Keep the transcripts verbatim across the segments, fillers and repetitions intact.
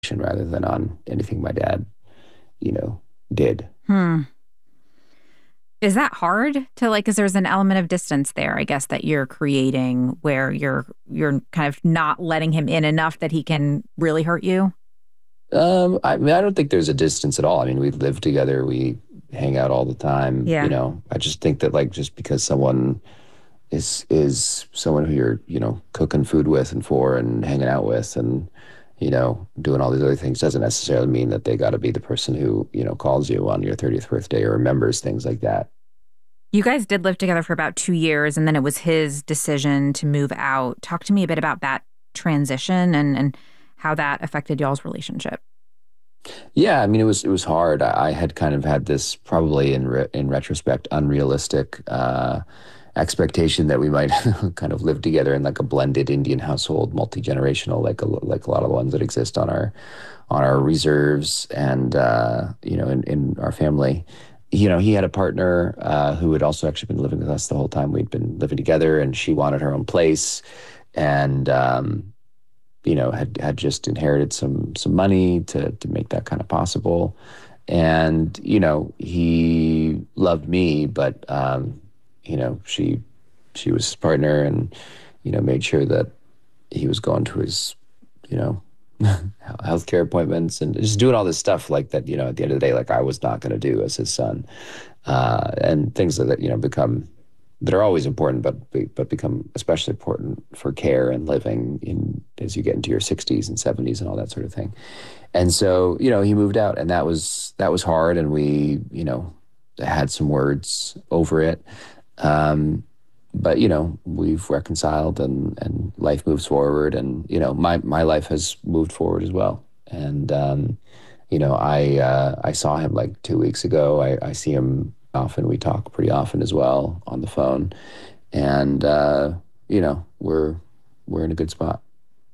rather than on anything my dad, you know, did. Hmm. Is that hard to like, because there's an element of distance there, I guess, that you're creating where you're you're kind of not letting him in enough that he can really hurt you? Um, I mean, I don't think there's a distance at all. I mean, we live together, we hang out all the time. You Yeah. know, I just think that like just because someone is is someone who you're, you know, cooking food with and for and hanging out with and, you know, doing all these other things doesn't necessarily mean that they got to be the person who, you know, calls you on your thirtieth birthday or remembers things like that. You guys did live together for about two years, and then it was his decision to move out. Talk to me a bit about that transition and, and how that affected y'all's relationship. Yeah, I mean, it was it was hard. I, I had kind of had this probably in re, in retrospect unrealistic uh, expectation that we might kind of live together in like a blended Indian household, multi generational, like a like a lot of the ones that exist on our on our reserves and uh, you know in, in our family. You know, he had a partner uh, who had also actually been living with us the whole time we'd been living together, and she wanted her own place, and um, you know, had had just inherited some some money to to make that kind of possible. And, you know, he loved me, but um, you know, she she was his partner and, you know, made sure that he was going to his, you know, healthcare appointments and just doing all this stuff like that, you know, at the end of the day, like I was not going to do as his son. Uh, and things that, you know, become that are always important, but but become especially important for care and living in as you get into your sixties and seventies and all that sort of thing. And so, you know, he moved out, and that was that was hard, and we, you know, had some words over it. Um, but you know, we've reconciled, and and life moves forward, and you know, my my life has moved forward as well. And um, you know, I uh, I saw him like two weeks ago. I, I see him often. We talk pretty often as well on the phone, and uh, you know, we're we're in a good spot.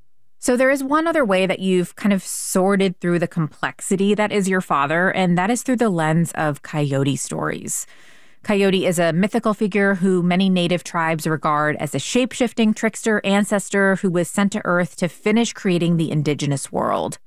So there is one other way that you've kind of sorted through the complexity that is your father, and that is through the lens of coyote stories. Coyote is a mythical figure who many native tribes regard as a shape-shifting trickster ancestor who was sent to Earth to finish creating the indigenous world.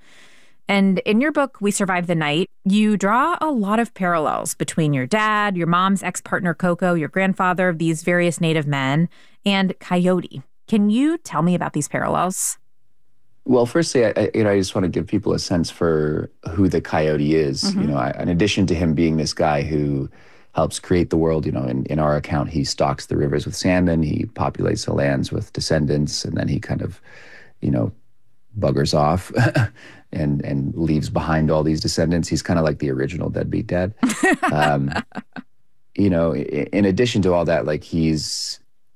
And in your book, We Survived the Night, you draw a lot of parallels between your dad, your mom's ex-partner Coco, your grandfather, these various native men, and Coyote. Can you tell me about these parallels? Well, firstly, I, I- you know, I just want to give people a sense for who the coyote is. You Mm-hmm. know, I, in addition to him being this guy who helps create the world, you know, in, in our account, he stocks the rivers with salmon, he populates the lands with descendants, and then he kind of, you know, buggers off and and leaves behind all these descendants. He's kind of like the original deadbeat dad. Um, you know, i- in addition to all that, like he's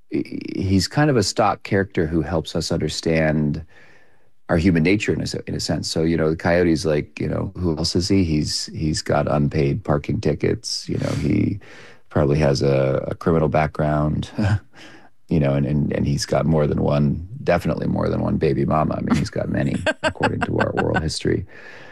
he's kind of a stock character who helps us understand our human nature in a, in a sense. So, you know, the coyote's like, you know, who else is he? He's he's got unpaid parking tickets. You know, he probably has a, a criminal background. You know, and, and and he's got more than one, definitely more than one baby mama. I mean, he's got many, according to our oral history.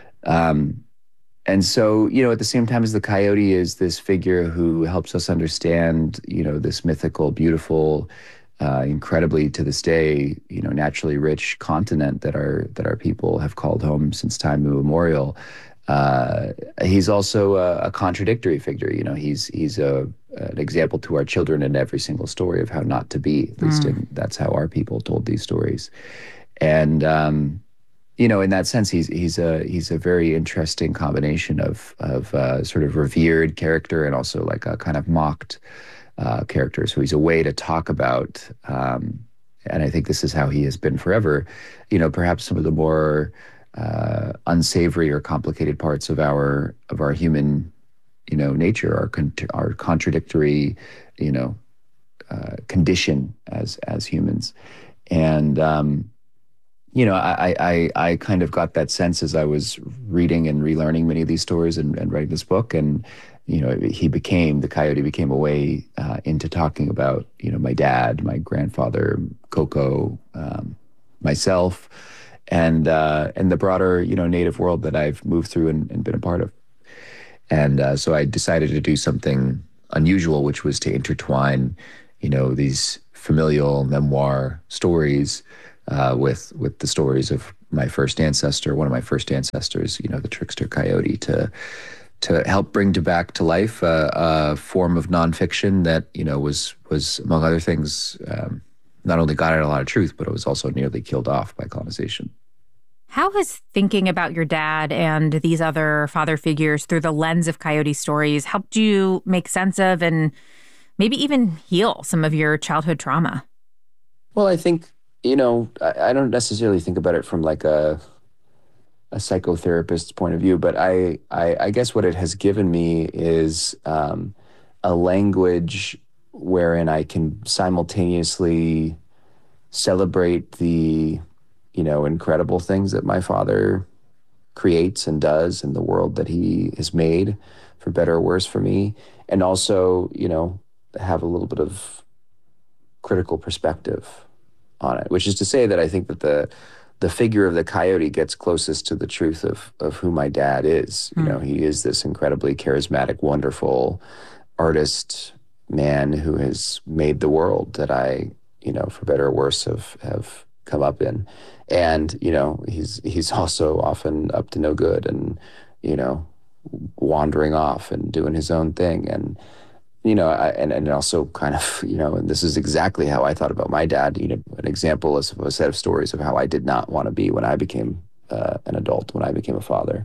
Um, and so, you know, at the same time as the coyote is this figure who helps us understand, you know, this mythical, beautiful, uh, incredibly to this day, you know, naturally rich continent that our that our people have called home since time immemorial. Uh, he's also a, a contradictory figure. You know, he's he's a an example to our children in every single story of how not to be. At least Mm. in, that's how our people told these stories. And um, you know, in that sense, he's he's a he's a very interesting combination of of uh, sort of revered character and also like a kind of mocked uh, character. So he's a way to talk about, um, and I think this is how he has been forever. You know, perhaps some of the more uh, unsavory or complicated parts of our of our human, you know, nature, our con- our contradictory, you know, uh, condition as as humans, and um, you know, I, I I kind of got that sense as I was reading and relearning many of these stories and, and writing this book, and you know, he became the coyote became a way uh, into talking about, you know, my dad, my grandfather, Coco, um, myself, and uh, and the broader, you know, native world that I've moved through and, and been a part of. And uh, so I decided to do something unusual, which was to intertwine, you know, these familial memoir stories uh, with with the stories of my first ancestor, one of my first ancestors, you know, the trickster coyote, to to help bring to back to life a, a form of nonfiction that, you know, was was among other things, um, not only got at a lot of truth, but it was also nearly killed off by colonization. How has thinking about your dad and these other father figures through the lens of Coyote stories helped you make sense of and maybe even heal some of your childhood trauma? Well, I think, you know, I, I don't necessarily think about it from like a a psychotherapist's point of view, but I, I, I guess what it has given me is um, a language wherein I can simultaneously celebrate the, you know, incredible things that my father creates and does in the world that he has made, for better or worse for me, and also, you know, have a little bit of critical perspective on it, which is to say that I think that the the figure of the coyote gets closest to the truth of of who my dad is. You know, he is this incredibly charismatic, wonderful artist man who has made the world that I, you know, for better or worse, have have come up in. And, you know, he's he's also often up to no good and, you know, wandering off and doing his own thing. And, you know, I, and, and also kind of, you know, and this is exactly how I thought about my dad. You know, an example is a set of stories of how I did not want to be when I became uh, an adult, when I became a father.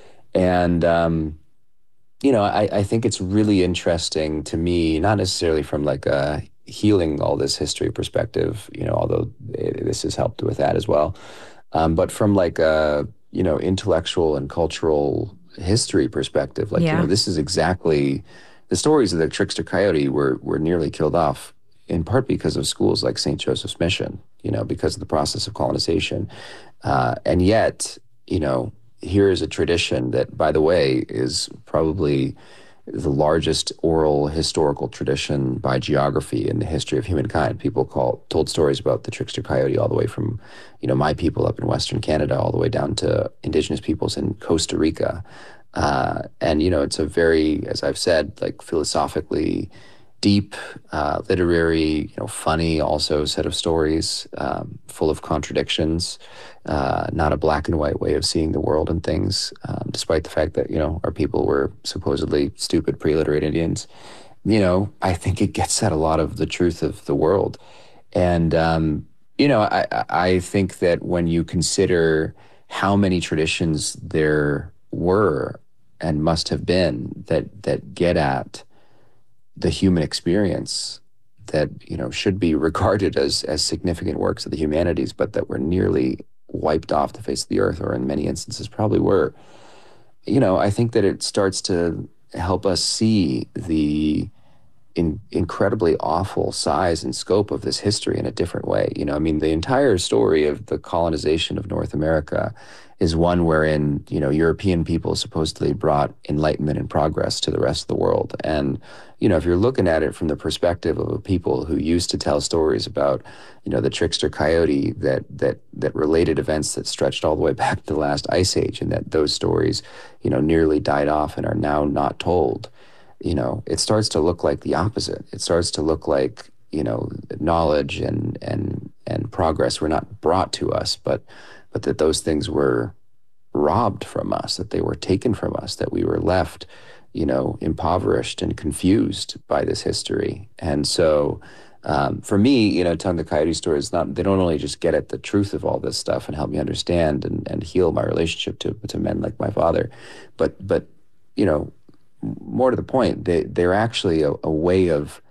And, um, you know, I, I think it's really interesting to me, not necessarily from like a healing all this history perspective, you know, although it, this has helped with that as well. Um, but from like a, you know, intellectual and cultural history perspective, like, yeah. you know, this is exactly, the stories of the trickster coyote were, were nearly killed off in part because of schools like Saint Joseph's Mission, you know, because of the process of colonization. Uh, and yet, you know, here is a tradition that, by the way, is probably the largest oral historical tradition by geography in the history of humankind. People call told stories about the trickster coyote all the way from, you know, my people up in Western Canada all the way down to indigenous peoples in Costa Rica. Uh, and, you know, it's a very, as I've said, like philosophically deep, uh, literary, you know, funny also set of stories, um, full of contradictions, uh, not a black and white way of seeing the world and things, um, despite the fact that, you know, our people were supposedly stupid pre-literate Indians. You know, I think it gets at a lot of the truth of the world. And, um, you know, I, I think that when you consider how many traditions there were and must have been that that get at the human experience that, you know, should be regarded as as significant works of the humanities, but that were nearly wiped off the face of the earth, or in many instances probably were, you know, I think that it starts to help us see the in, incredibly awful size and scope of this history in a different way. You know, I mean, the entire story of the colonization of North America is one wherein, you know, European people supposedly brought enlightenment and progress to the rest of the world. And, you know, if you're looking at it from the perspective of a people who used to tell stories about, you know, the trickster coyote that that that related events that stretched all the way back to the last ice age, and that those stories, you know, nearly died off and are now not told, you know, it starts to look like the opposite. It starts to look like, you know, knowledge and and and progress were not brought to us, but but that those things were robbed from us, that they were taken from us, that we were left, you know, impoverished and confused by this history. And so um, for me, you know, telling the coyote story is not, they don't only just get at the truth of all this stuff and help me understand and, and heal my relationship to to men like my father, but, but you know, more to the point, they, they're actually a, a way of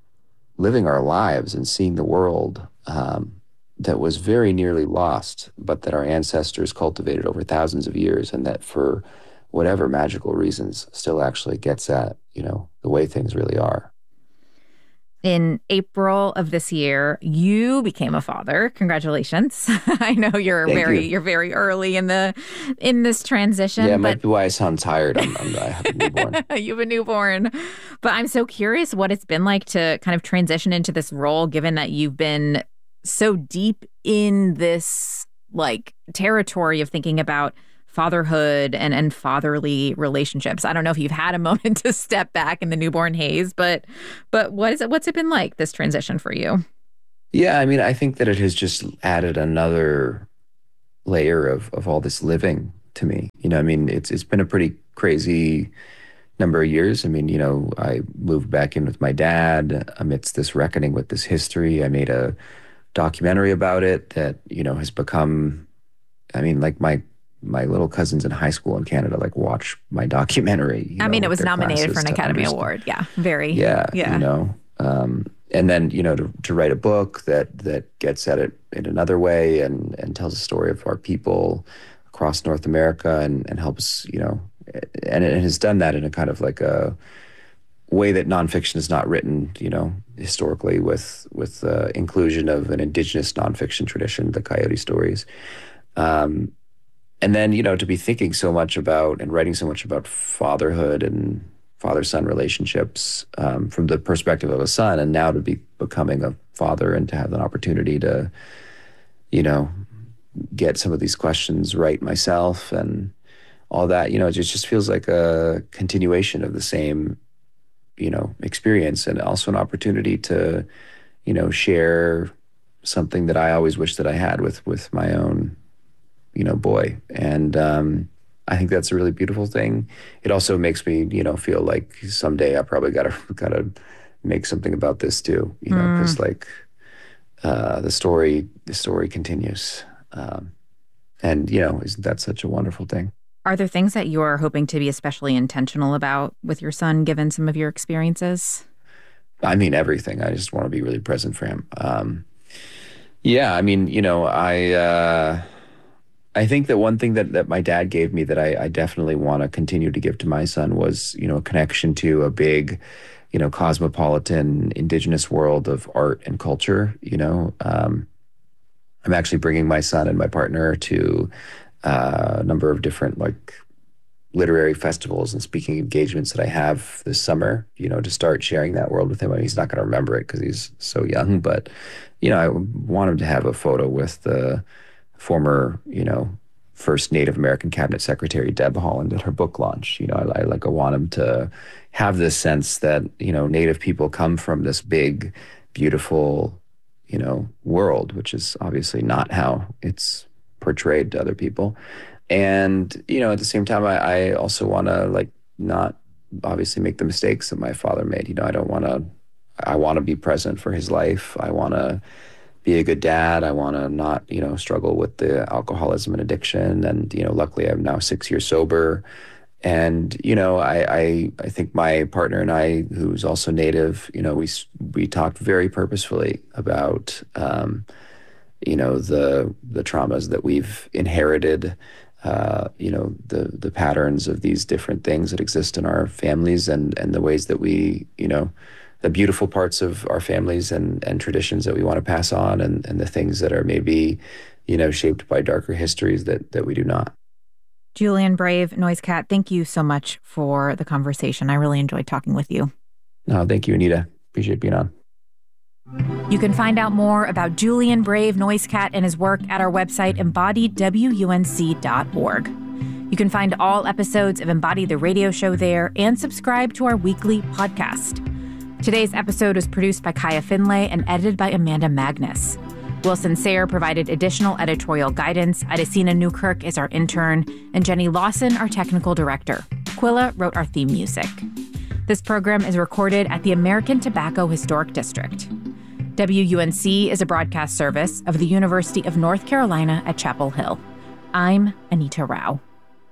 living our lives and seeing the world um, that was very nearly lost, but that our ancestors cultivated over thousands of years, and that for whatever magical reasons still actually gets at, you know, the way things really are. In April of this year, you became a father. Congratulations. I know you're Thank very you. you're very early in the in this transition. Yeah, it but might be why I sound tired. I'm, I'm, I have a newborn. You have a newborn. But I'm so curious what it's been like to kind of transition into this role, given that you've been so deep in this like territory of thinking about fatherhood and, and fatherly relationships. I don't know if you've had a moment to step back in the newborn haze, but but what is it? What's it been like, this transition for you? Yeah, I mean, I think that it has just added another layer of of all this living to me. You know, I mean, it's it's been a pretty crazy number of years. I mean, you know, I moved back in with my dad amidst this reckoning with this history. I made a documentary about it that, you know, has become, I mean, like my my little cousins in high school in Canada, like, watch my documentary. You I know, mean, it was their nominated for an classes to Academy understand. Award. Yeah, very. Yeah, Yeah. you know, um, and then, you know, to, to write a book that that gets at it in another way and and tells a story of our people across North America and and helps, you know, and it has done that in a kind of like a way that nonfiction is not written, you know, historically, with with uh, inclusion of an indigenous nonfiction tradition, the Coyote stories. Um, and then, you know, to be thinking so much about and writing so much about fatherhood and father-son relationships um, from the perspective of a son, and now to be becoming a father and to have an opportunity to, you know, get some of these questions right myself and all that, you know, it just, just feels like a continuation of the same, you know, experience, and also an opportunity to, you know, share something that I always wish that I had with, with my own, you know, boy. And um, I think that's a really beautiful thing. It also makes me, you know, feel like someday I probably gotta, gotta make something about this too, you know, because mm. like uh, the story, the story continues. Um, and, you know, isn't that such a wonderful thing? Are there things that you're hoping to be especially intentional about with your son, given some of your experiences? I mean, everything. I just want to be really present for him. Um, yeah, I mean, you know, I uh, I think that one thing that, that my dad gave me that I, I definitely want to continue to give to my son was, you know, a connection to a big, you know, cosmopolitan, indigenous world of art and culture, you know. Um, I'm actually bringing my son and my partner to uh, a number of different, like, literary festivals and speaking engagements that I have this summer, you know, to start sharing that world with him. I mean, he's not going to remember it because he's so young, but, you know, I want him to have a photo with the former, you know, first Native American Cabinet Secretary, Deb Haaland, at her book launch. You know, I, I like, I want him to have this sense that, you know, Native people come from this big, beautiful, you know, world, which is obviously not how it's portrayed to other people. And, you know, at the same time, I, I also want to, like, not obviously make the mistakes that my father made. You know, I don't want to, I want to be present for his life. I want to be a good dad. I want to not, you know, struggle with the alcoholism and addiction. And, you know, luckily I'm now six years sober. And, you know, I, I, I think my partner and I, who's also Native, you know, we, we talked very purposefully about, um, you know, the, the traumas that we've inherited, Uh, you know, the the patterns of these different things that exist in our families, and, and the ways that we, you know, the beautiful parts of our families and, and traditions that we want to pass on, and, and the things that are maybe, you know, shaped by darker histories that, that we do not. Julian Brave, Noisecat, thank you so much for the conversation. I really enjoyed talking with you. No, thank you, Anita. Appreciate being on. You can find out more about Julian Brave, Noisecat, and his work at our website, embodied w u n c dot org. You can find all episodes of Embodied the Radio Show there and subscribe to our weekly podcast. Today's episode was produced by Kaya Finlay and edited by Amanda Magnus. Wilson Sayre provided additional editorial guidance. Adesina Newkirk is our intern, and Jenny Lawson, our technical director. Quilla wrote our theme music. This program is recorded at the American Tobacco Historic District. W U N C is a broadcast service of the University of North Carolina at Chapel Hill. I'm Anita Rao.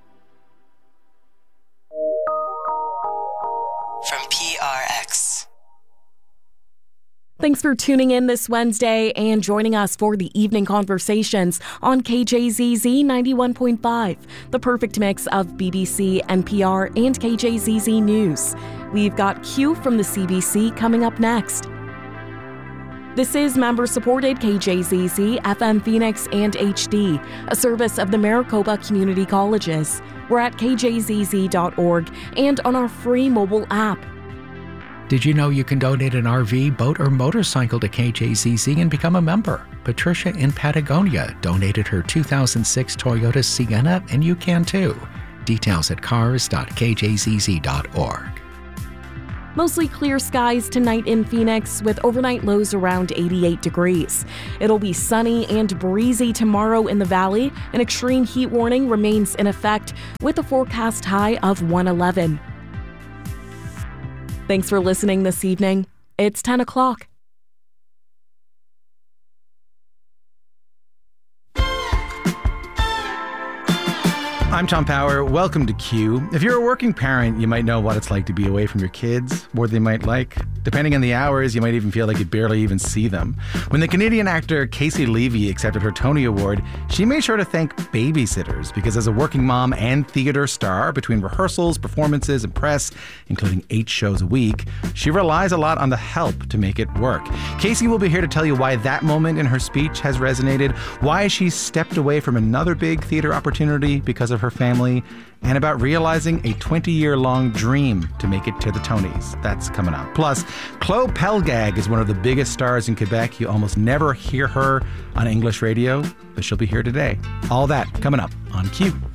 From P R X. Thanks for tuning in this Wednesday and joining us for the evening conversations on K J Z Z ninety-one point five, the perfect mix of B B C, N P R, and K J Z Z News. We've got Q from the C B C coming up next. This is member-supported K J Z Z, F M Phoenix, and H D, a service of the Maricopa Community Colleges. We're at k j z z dot org and on our free mobile app. Did you know you can donate an R V, boat, or motorcycle to K J Z Z and become a member? Patricia in Patagonia donated her two thousand six Toyota Sienna, and you can too. Details at cars dot k j z z dot org. Mostly clear skies tonight in Phoenix with overnight lows around eighty-eight degrees. It'll be sunny and breezy tomorrow in the valley. An extreme heat warning remains in effect with a forecast high of one eleven. Thanks for listening this evening. It's ten o'clock. I'm Tom Power. Welcome to Q. If you're a working parent, you might know what it's like to be away from your kids, more than they might like. Depending on the hours, you might even feel like you barely even see them. When the Canadian actor Casey Levy accepted her Tony Award, she made sure to thank babysitters because as a working mom and theater star, between rehearsals, performances, and press, including eight shows a week, she relies a lot on the help to make it work. Casey will be here to tell you why that moment in her speech has resonated, why she stepped away from another big theater opportunity because of her family, and about realizing a twenty-year-long dream to make it to the Tonys. That's coming up. Plus, Chloe Pelgag is one of the biggest stars in Quebec. You almost never hear her on English radio, but she'll be here today. All that coming up on Q.